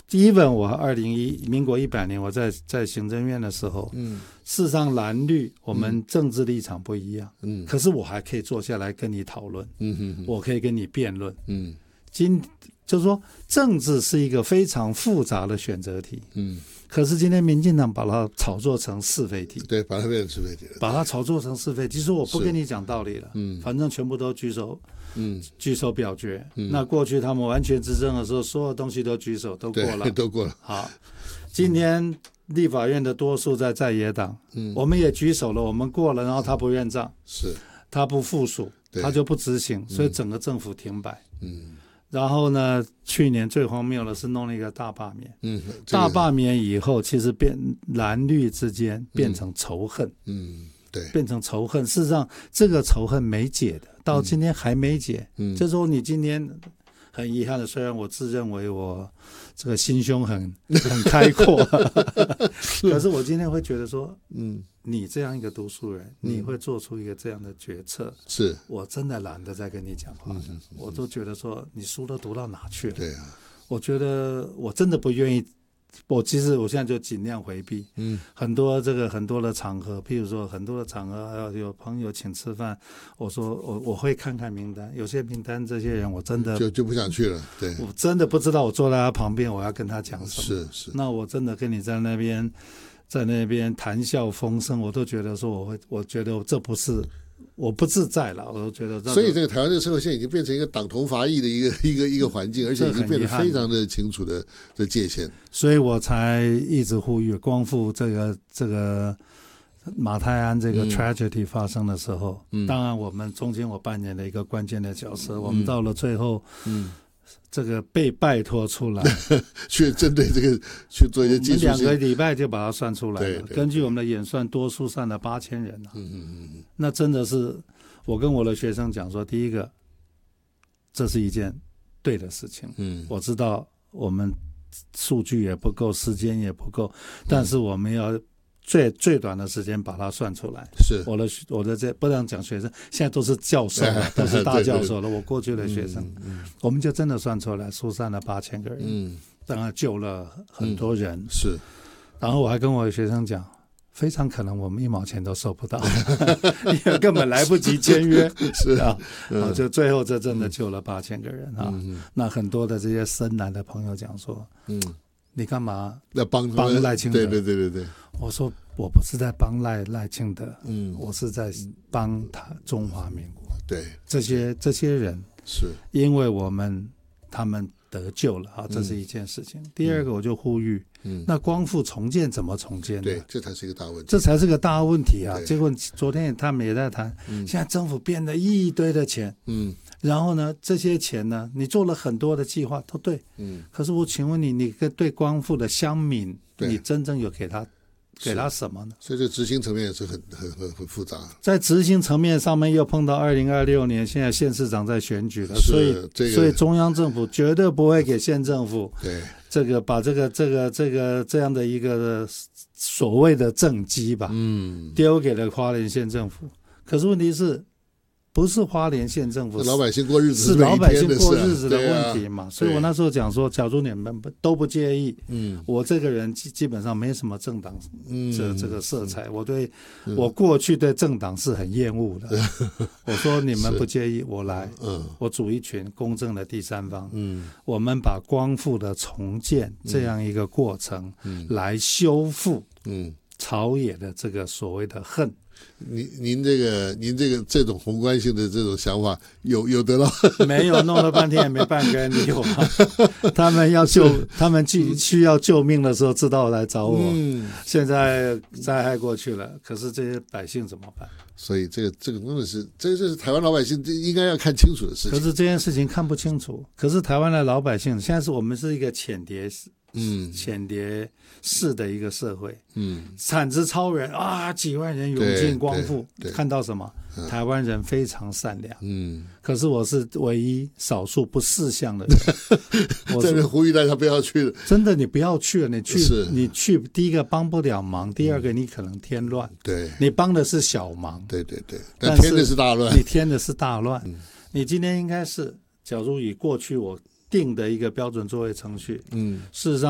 even 我民国100年我在行政院的时候，事实上蓝绿我们政治立场不一样，可是我还可以坐下来跟你讨论，我可以跟你辩论，就是说政治是一个非常复杂的选择题，可是今天民进党把它炒作成是非题， 对，把它变成是非题了， 把它炒作成是非题，其实我不跟你讲道理了，反正全部都举手表决，那过去他们完全执政的时候，所有东西都举手都过了， 都过了。 好，今天立法院的多数在野党，我们也举手了，我们过了，然后他不认账， 是他不附属，他就不执行，所以整个政府停摆。然后呢，去年最荒谬的是弄了一个大罢免，大罢免以后，其实蓝绿之间变成仇恨，对，变成仇恨。事实上，这个仇恨没解的，到今天还没解。就是说，你今天很遗憾的，虽然我自认为我这个心胸很开阔，可是我今天会觉得说，你这样一个读书人，你会做出一个这样的决策， 是我真的懒得再跟你讲话了。我都觉得说，你书都读到哪去了？ 对啊， 我觉得我真的不愿意。其实我现在就尽量回避，很多的场合，譬如说很多的场合，有朋友请吃饭，我说我会看看名单，有些名单这些人我真的就不想去了，对， 我真的不知道我坐在他旁边我要跟他讲什么， 是， 那我真的跟你在那边谈笑风生，我都觉得说我觉得这不是。我不自在了，我都觉得。 所以这个台湾这个社会现在已经变成一个党同伐异的一个环境，而且已经变得非常的清楚的界限。 所以我才一直呼吁光复这个马太安这个 tragedy 发生的时候，当然我们中间我扮演了一个关键的角色，我们到了最后，这个被拜托出来去针对这个去做一些技术性， 我们2个礼拜就把它算出来了。根据我们的演算，多数算了8000人啊。那真的是我跟我的学生讲说，第一个，这是一件对的事情。我知道我们数据也不够，时间也不够，但是我们要最短的时间把它算出来。 是我的这不能讲学生，现在都是教授了，都是大教授了。我过去的学生，我们就真的算出来，疏散了8000个人，当然救了很多人。 是， 然后我还跟我的学生讲，非常可能我们1毛钱都收不到，因为根本来不及签约。 是啊，就最后这真的救了8000个人啊。那很多的这些深蓝的朋友讲说，你干嘛要帮赖清德？ 对。 我说我不是在帮赖清德，我是在帮他中华民国。 对， 这些人是因为他们得救了啊，这是一件事情。第二个，我就呼吁，那光复重建怎么重建呢？ 对，这才是一个大问题， 这才是个大问题啊！结果昨天他们也在谈，现在政府变了一堆的钱，然后呢，这些钱呢，你做了很多的计划都对，可是我请问你对光复的乡民，你真正有给他什么呢？ 所以这执行层面也是很复杂。在执行层面上面又碰到2026年，现在县市长在选举了，所以中央政府绝对不会给县政府把这样的一个所谓的政绩吧，丢给了花莲县政府。可是问题是，不是花莲县政府， 是老百姓过日子， 是老百姓过日子的问题嘛？所以我那时候讲说，假如你们都不介意，我这个人基本上没什么政党这个色彩，我过去对政党是很厌恶的。我说你们不介意，我来，我组一群公正的第三方，我们把光复的重建这样一个过程来修复朝野的这个所谓的恨。 您这种宏观性的这种想法有得到？ 没有，弄了半天也没半个人理我。他们需要救命的时候，知道来找我。现在灾害过去了，可是这些百姓怎么办？ 所以这个真的是，这是台湾老百姓应该要看清楚的事情。 可是这件事情看不清楚。可是台湾的老百姓现在我们是一个浅碟式的一个社会，产值超人啊，几万人涌进光复，看到什么？台湾人非常善良，可是我是唯一少数不识相的人。我真的呼吁大家不要去了， 真的你不要去了，你去，第一个帮不了忙，第二个你可能添乱，你帮的是小忙， 但添的是大乱， 你添的是大乱。你今天应该是，假如以过去我定的一个标准作业程序，事实上。